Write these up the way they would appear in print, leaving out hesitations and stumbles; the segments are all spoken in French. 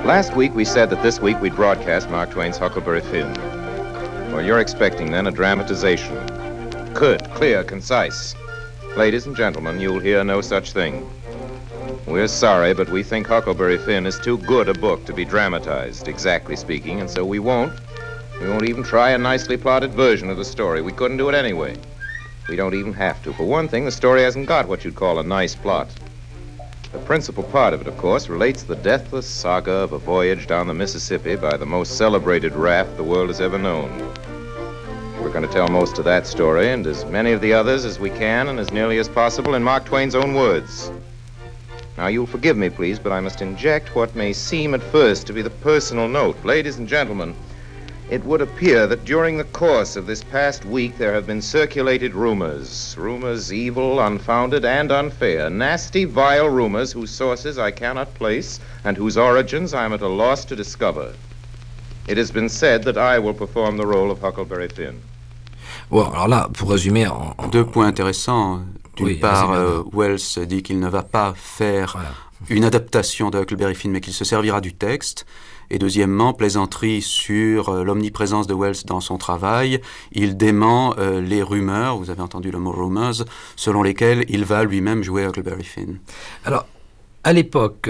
Last week we said that this week we'd broadcast Mark Twain's Huckleberry Finn. Well, you're expecting then a dramatization. Good, clear, concise. Ladies and gentlemen, you'll hear no such thing. We're sorry, but we think Huckleberry Finn is too good a book to be dramatized, exactly speaking, and so we won't even try a nicely plotted version of the story. We couldn't do it anyway. We don't even have to. For one thing, the story hasn't got what you'd call a nice plot. The principal part of it, of course, relates the deathless saga of a voyage down the Mississippi by the most celebrated raft the world has ever known. We're going to tell most of that story and as many of the others as we can and as nearly as possible in Mark Twain's own words. Now, you'll forgive me, please, but I must inject what may seem at first to be the personal note. Ladies and gentlemen, it would appear that during the course of this past week there have been circulated rumors evil, unfounded, and unfair, nasty, vile rumors whose sources I cannot place and whose origins I am at a loss to discover. It has been said that I will perform the role of Huckleberry Finn. Bon, alors là, pour résumer... Deux points intéressants. D'une part, Wells dit qu'il ne va pas faire une adaptation de Huckleberry Finn, mais qu'il se servira du texte. Et deuxièmement, plaisanterie sur l'omniprésence de Wells dans son travail. Il dément les rumeurs, vous avez entendu le mot rumors, selon lesquelles il va lui-même jouer Huckleberry Finn. Alors, à l'époque,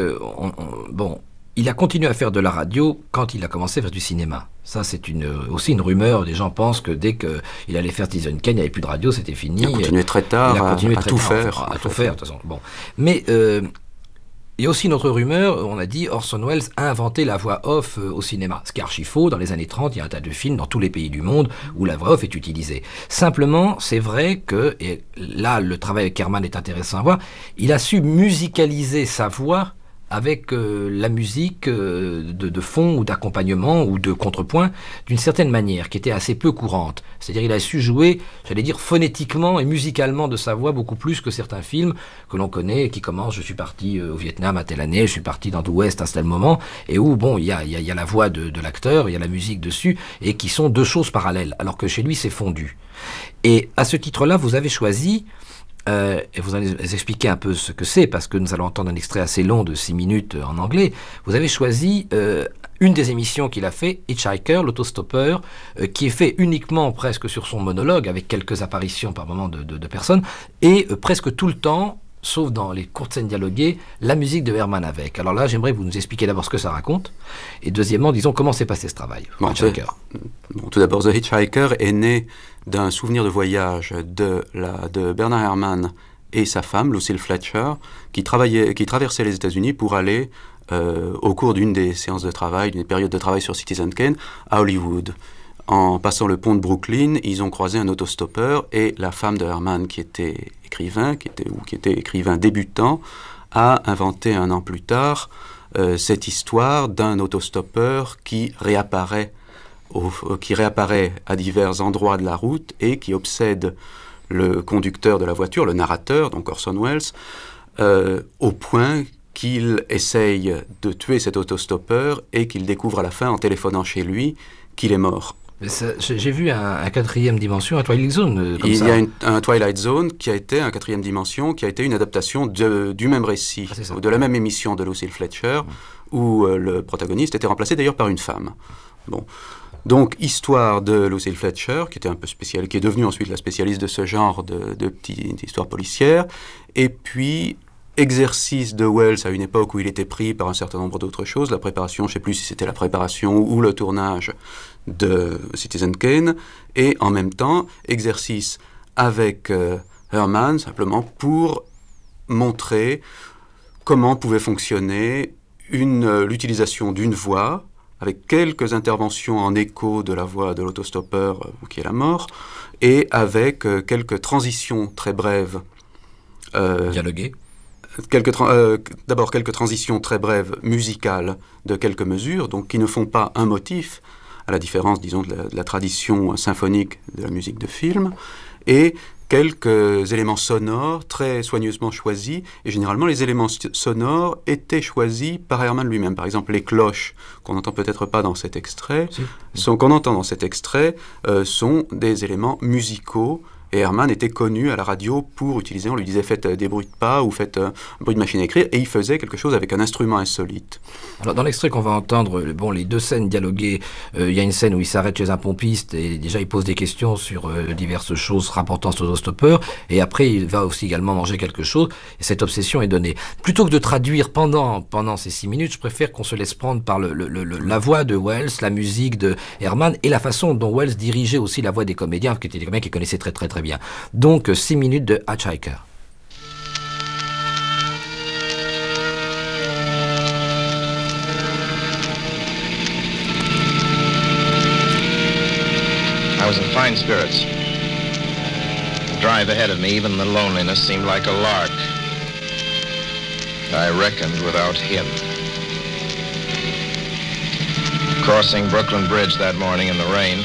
il a continué à faire de la radio quand il a commencé à faire du cinéma. Ça, c'est aussi une rumeur. Les gens pensent que dès qu'il allait faire Citizen Kane, il n'y avait plus de radio, c'était fini. Il a continué très tard à tout faire. À tout faire, de toute façon. Bon. Mais il y a aussi une autre rumeur, on a dit Orson Welles a inventé la voix off au cinéma. Ce qui est archi faux. Dans les années 30, il y a un tas de films dans tous les pays du monde où la voix off est utilisée. Simplement, c'est vrai que, et là, le travail avec Herman est intéressant à voir, il a su musicaliser sa voix avec la musique de fond ou d'accompagnement ou de contrepoint d'une certaine manière qui était assez peu courante. C'est-à-dire il a su jouer, j'allais dire, phonétiquement et musicalement de sa voix beaucoup plus que certains films que l'on connaît qui commencent « Je suis parti au Vietnam à telle année, je suis parti dans l'Ouest à tel moment » et où, bon, il y a la voix de l'acteur, il y a la musique dessus et qui sont deux choses parallèles alors que chez lui c'est fondu. Et à ce titre-là, vous avez choisi... et vous allez expliquer un peu ce que c'est, parce que nous allons entendre un extrait assez long de 6 minutes en anglais. Vous avez choisi une des émissions qu'il a fait, Hitchhiker, l'autostoppeur, qui est fait uniquement presque sur son monologue, avec quelques apparitions par moment de personnes, et presque tout le temps, sauf dans les courtes scènes dialoguées, la musique de Herman avec. Alors là, j'aimerais que vous nous expliquiez d'abord ce que ça raconte, et deuxièmement, disons, comment s'est passé ce travail. Tout d'abord, The Hitchhiker est né d'un souvenir de voyage de Bernard Herrmann et sa femme, Lucille Fletcher, qui traversaient les États-Unis pour aller, au cours d'une des séances de travail, d'une période de travail sur Citizen Kane, à Hollywood. En passant le pont de Brooklyn, ils ont croisé un autostoppeur et la femme de Herrmann, qui était écrivain débutant, a inventé un an plus tard cette histoire d'un autostoppeur qui réapparaît à divers endroits de la route et qui obsède le conducteur de la voiture, le narrateur, donc Orson Welles, au point qu'il essaye de tuer cet autostoppeur et qu'il découvre à la fin, en téléphonant chez lui, qu'il est mort. Mais j'ai vu un quatrième dimension, un Twilight Zone, comme ça. Il y a un Twilight Zone qui a été un quatrième dimension, qui a été une adaptation du même récit, de la même émission de Lucille Fletcher, où le protagoniste était remplacé d'ailleurs par une femme. Bon. Donc, histoire de Lucille Fletcher, qui était un peu spéciale, qui est devenue ensuite la spécialiste de ce genre de petites histoires policières, et puis exercice de Wells à une époque où il était pris par un certain nombre d'autres choses, la préparation, je ne sais plus si c'était la préparation ou le tournage de Citizen Kane, et en même temps, exercice avec Herrmann, simplement pour montrer comment pouvait fonctionner l'utilisation d'une voix, avec quelques interventions en écho de la voix de l'autostoppeur qui est la mort, et avec quelques transitions très brèves. Dialoguées. D'abord quelques transitions très brèves musicales de quelques mesures, donc qui ne font pas un motif, à la différence, disons, de la tradition symphonique de la musique de film, et quelques éléments sonores très soigneusement choisis, et généralement les éléments sonores étaient choisis par Herrmann lui-même. Par exemple, les cloches, qu'on n'entend peut-être pas dans cet extrait, qu'on entend dans cet extrait, sont des éléments musicaux Et Herman était connu à la radio pour utiliser, on lui disait faites des bruits de pas ou faites un bruit de machine à écrire, et il faisait quelque chose avec un instrument insolite. Alors dans l'extrait qu'on va entendre, les deux scènes dialoguées, il y a une scène où il s'arrête chez un pompiste et déjà il pose des questions sur diverses choses rapportant aux autostoppeurs, et après il va aussi également manger quelque chose, et cette obsession est donnée. Plutôt que de traduire pendant ces 6 minutes, je préfère qu'on se laisse prendre par la voix de Welles, la musique de Herman, et la façon dont Welles dirigeait aussi la voix des comédiens, qui étaient des comédiens qu'il connaissait très très très bien. Donc 6 minutes de Hitchhiker. I was in fine spirits. The drive ahead of me, even the loneliness, seemed like a lark. I reckoned without him. Crossing Brooklyn Bridge that morning in the rain,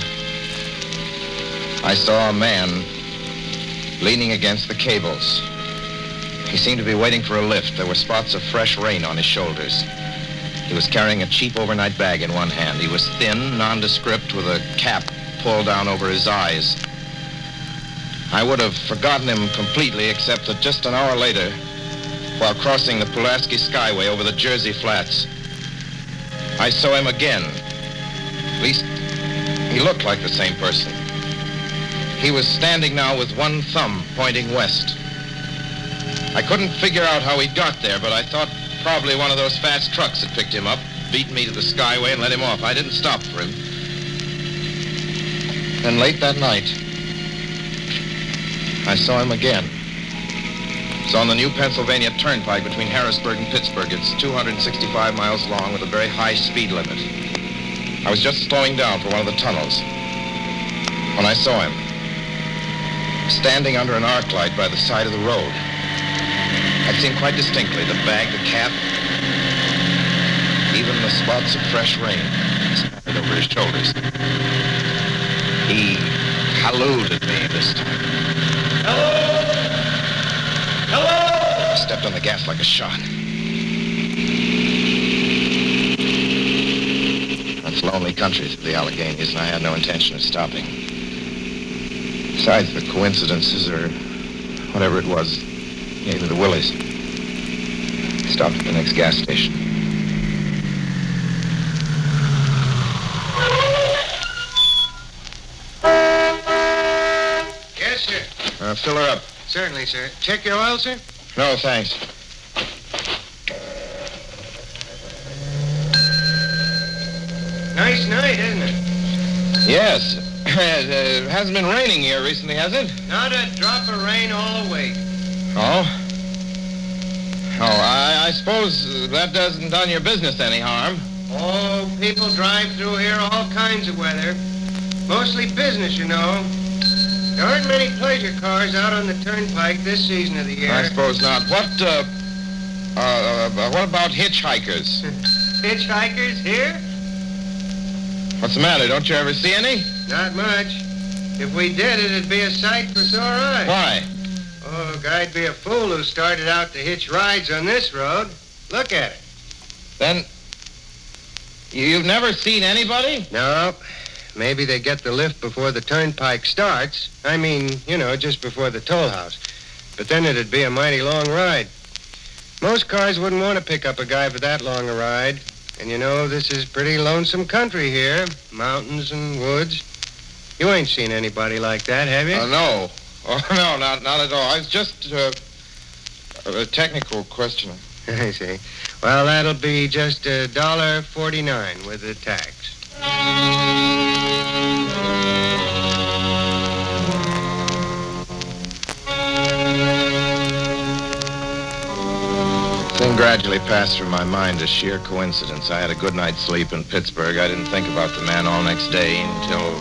I saw a man leaning against the cables. He seemed to be waiting for a lift. There were spots of fresh rain on his shoulders. He was carrying a cheap overnight bag in one hand. He was thin, nondescript, with a cap pulled down over his eyes. I would have forgotten him completely, except that just an hour later, while crossing the Pulaski Skyway over the Jersey Flats, I saw him again. At least, he looked like the same person. He was standing now with one thumb pointing west. I couldn't figure out how he got there, but I thought probably one of those fast trucks had picked him up, beaten me to the Skyway, and let him off. I didn't stop for him. Then late that night, I saw him again. It's on the new Pennsylvania Turnpike between Harrisburg and Pittsburgh. It's 265 miles long with a very high speed limit. I was just slowing down for one of the tunnels when I saw him standing under an arc light by the side of the road. I'd seen quite distinctly the bag, the cap, even the spots of fresh rain scattered over his shoulders. He hallooed at me this time. Hello! Hello! I stepped on the gas like a shot. That's lonely country through the Alleghenies, and I had no intention of stopping. Besides, the coincidences, or whatever it was, gave me the willies. Stopped at the next gas station. Yes, sir. Fill her up. Certainly, sir. Check your oil, sir? No, thanks. Nice night, isn't it? Yes. It hasn't been raining here recently, has it? Not a drop of rain all week. Oh? I suppose that doesn't done your business any harm. Oh, people drive through here all kinds of weather. Mostly business, you know. There aren't many pleasure cars out on the turnpike this season of the year. I suppose not. What about hitchhikers? Hitchhikers here? What's the matter? Don't you ever see any? Not much. If we did, it'd be a sight for sore eyes. Why? Oh, guy'd be a fool who started out to hitch rides on this road. Look at it. Then, you've never seen anybody? No. Maybe they get the lift before the turnpike starts. I mean, you know, just before the toll house. But then it'd be a mighty long ride. Most cars wouldn't want to pick up a guy for that long a ride. And you know, this is pretty lonesome country here. Mountains and woods. You ain't seen anybody like that, have you? No. Oh, no, not at all. I was just a technical question. I see. Well, that'll be just $1.49 with the tax. The thing gradually passed through my mind as sheer coincidence. I had a good night's sleep in Pittsburgh. I didn't think about the man all next day until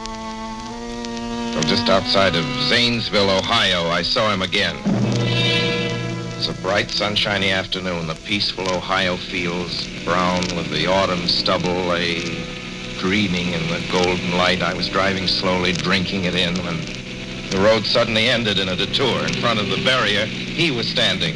just outside of Zanesville, Ohio, I saw him again. It's a bright, sunshiny afternoon. The peaceful Ohio fields, brown with the autumn stubble, lay dreaming in the golden light. I was driving slowly, drinking it in, when the road suddenly ended in a detour. In front of the barrier, he was standing.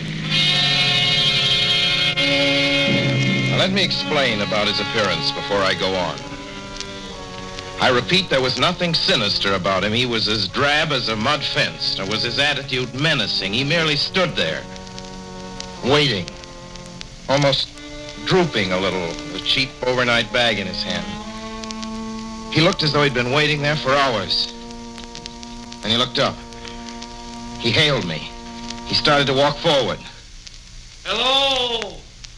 Now, let me explain about his appearance before I go on. I repeat, there was nothing sinister about him. He was as drab as a mud fence. Nor was his attitude menacing. He merely stood there, waiting, almost drooping a little, with a cheap overnight bag in his hand. He looked as though he'd been waiting there for hours. And he looked up. He hailed me. He started to walk forward. Hello!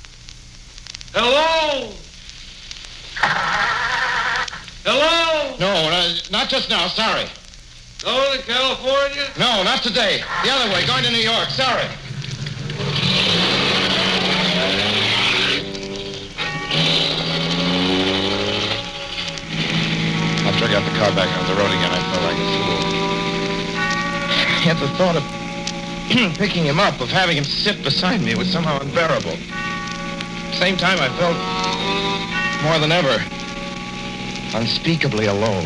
Hello! Hello? No, not just now, sorry. Going to California? No, not today. The other way, going to New York, sorry. After I got the car back on the road again, I felt like a fool. I had the thought of picking him up, of having him sit beside me, was somehow unbearable. At the same time, I felt more than ever unspeakably alone.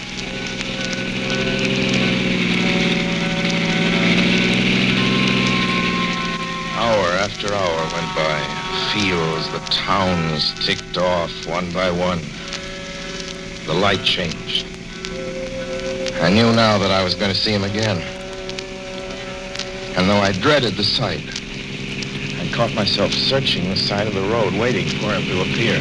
Hour after hour went by. Fields, the towns ticked off one by one. The light changed. I knew now that I was going to see him again. And though I dreaded the sight, I caught myself searching the side of the road, waiting for him to appear.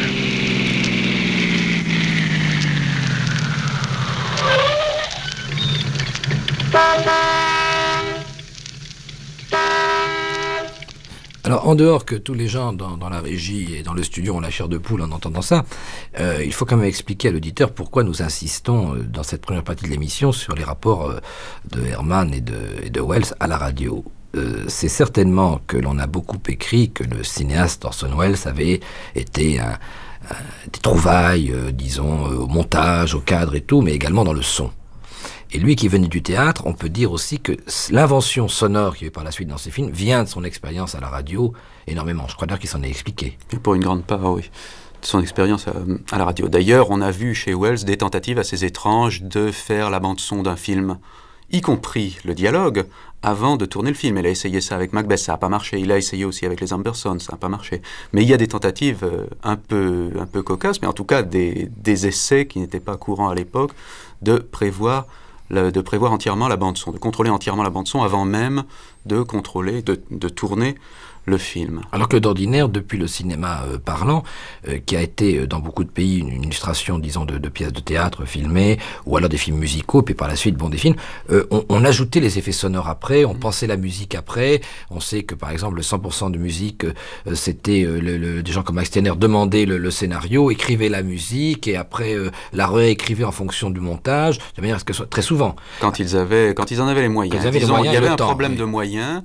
Alors, en dehors que tous les gens dans la régie et dans le studio ont la chair de poule en entendant ça, il faut quand même expliquer à l'auditeur pourquoi nous insistons dans cette première partie de l'émission sur les rapports de Herman et de Welles à la radio. C'est certainement que l'on a beaucoup écrit que le cinéaste Orson Welles avait été des trouvailles, disons, au montage, au cadre et tout, mais également dans le son. Et lui qui venait du théâtre, on peut dire aussi que l'invention sonore qu'il y a eu par la suite dans ses films vient de son expérience à la radio énormément. Je crois d'ailleurs qu'il s'en est expliqué. Et pour une grande part, oui, de son expérience à la radio. D'ailleurs, on a vu chez Welles des tentatives assez étranges de faire la bande-son d'un film, y compris le dialogue, avant de tourner le film. Il a essayé ça avec Macbeth, ça n'a pas marché. Il a essayé aussi avec les Amberson, ça n'a pas marché. Mais il y a des tentatives un peu cocasses, mais en tout cas des essais qui n'étaient pas courants à l'époque, de prévoir entièrement la bande-son, de contrôler entièrement la bande-son avant même de contrôler, de tourner le film. Alors que d'ordinaire, depuis le cinéma parlant, qui a été dans beaucoup de pays une illustration, disons, de pièces de théâtre filmées, ou alors des films musicaux, puis par la suite, des films, on ajoutait les effets sonores après, on pensait la musique après. On sait que, par exemple, le 100% de musique, c'était des gens comme Max Steiner demandaient le scénario, écrivaient la musique, et après la réécrivaient en fonction du montage, de manière à ce que ce soit très souvent. Quand ils en avaient les moyens. Il y avait un problème de moyens.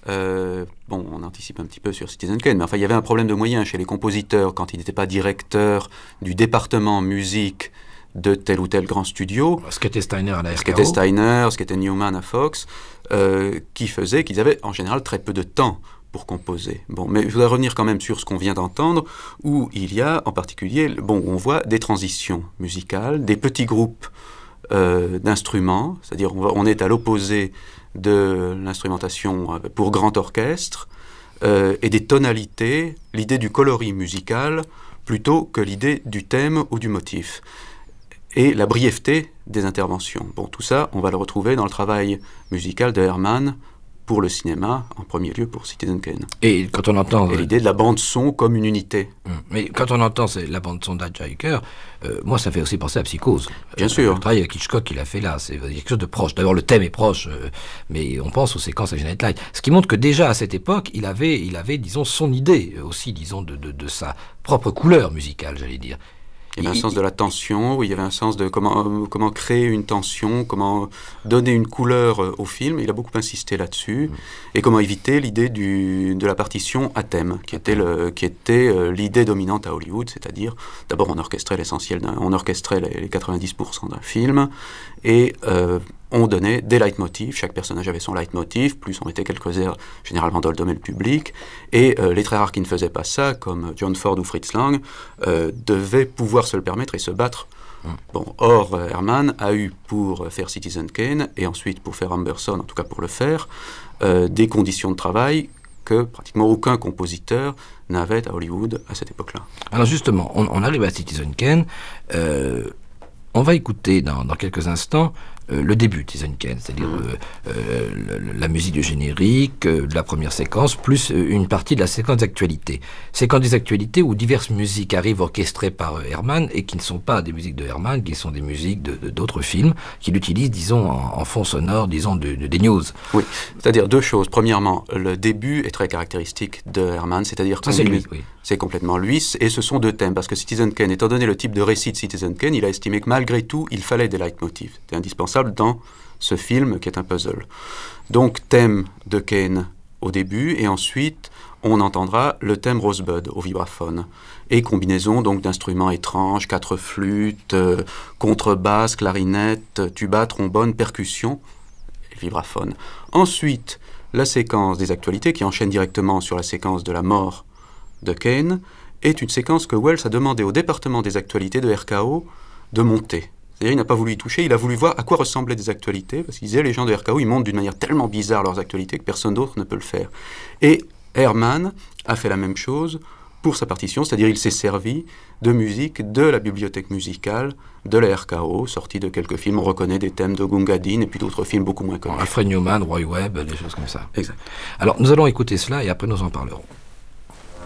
On anticipe un petit peu sur Citizen Kane, mais enfin, il y avait un problème de moyens chez les compositeurs quand ils n'étaient pas directeurs du département musique de tel ou tel grand studio. Ce qu'était Steiner à la RKO. Ce qu'était Steiner, ce qu'était Newman à Fox, qui faisait qu'ils avaient en général très peu de temps pour composer. Mais je voudrais revenir quand même sur ce qu'on vient d'entendre, où il y a en particulier, on voit des transitions musicales, des petits groupes d'instruments, c'est-à-dire on est à l'opposé de l'instrumentation pour grand orchestre, et des tonalités, l'idée du coloris musical plutôt que l'idée du thème ou du motif. Et la brièveté des interventions. Tout ça, on va le retrouver dans le travail musical de Herman pour le cinéma, en premier lieu pour Citizen Kane. Et quand on entend... Et l'idée de la bande-son comme une unité. Mais quand on entend la bande-son d'Hitchhiker, moi ça fait aussi penser à Psychose. Bien sûr. Le travail avec Hitchcock qu'il a fait là, c'est quelque chose de proche. D'abord le thème est proche, mais on pense aux séquences avec Janet Leigh. Ce qui montre que déjà à cette époque, il avait disons, son idée aussi, disons, de sa propre couleur musicale, j'allais dire. Il y avait un sens de la tension, il y avait un sens de comment créer une tension, comment donner une couleur au film. Il a beaucoup insisté là-dessus. Et comment éviter l'idée de la partition à thème, qui était l'idée dominante à Hollywood, c'est-à-dire, d'abord on orchestrait l'essentiel, on orchestrait les 90% d'un film, et on donnait des leitmotifs, chaque personnage avait son leitmotiv, plus on mettait quelques airs généralement dans le domaine public, et les très rares qui ne faisaient pas ça, comme John Ford ou Fritz Lang, devaient pouvoir se le permettre et se battre. Or, Herman a eu pour faire Citizen Kane, et ensuite pour faire Amberson, en tout cas pour le faire, des conditions de travail que pratiquement aucun compositeur n'avait à Hollywood à cette époque-là. Alors justement, on arrive à Citizen Kane, On va écouter dans quelques instants le début de Citizen Kane, c'est-à-dire la musique du générique, de la première séquence, plus une partie de la séquence d'actualité. Séquence des actualités où diverses musiques arrivent orchestrées par Herman et qui ne sont pas des musiques de Herman, qui sont des musiques d'autres films, qu'il utilise, disons, en fond sonore, disons, des news. Oui, c'est-à-dire deux choses. Premièrement, le début est très caractéristique de Herman, c'est-à-dire que c'est complètement lui, et ce sont deux thèmes, parce que Citizen Kane, étant donné le type de récit de Citizen Kane, il a estimé que malgré tout, il fallait des leitmotifs. C'était indispensable dans ce film qui est un puzzle. Donc, thème de Kane au début, et ensuite, on entendra le thème Rosebud au vibraphone. Et combinaison donc d'instruments étranges, 4 flûtes, contrebasse, clarinette, tuba, trombone, percussion, et vibraphone. Ensuite, la séquence des actualités qui enchaîne directement sur la séquence de la mort de Kane est une séquence que Wells a demandé au département des actualités de RKO de monter. C'est-à-dire il n'a pas voulu y toucher, il a voulu voir à quoi ressemblaient des actualités, parce qu'il disait les gens de RKO, ils montent d'une manière tellement bizarre leurs actualités que personne d'autre ne peut le faire. Et Herman a fait la même chose pour sa partition, c'est-à-dire il s'est servi de musique de la bibliothèque musicale de la RKO, sortie de quelques films. On reconnaît des thèmes de Gunga Din et puis d'autres films beaucoup moins connus. Alfred Newman, Roy Webb, des choses comme ça. Exact. Alors nous allons écouter cela et après nous en parlerons.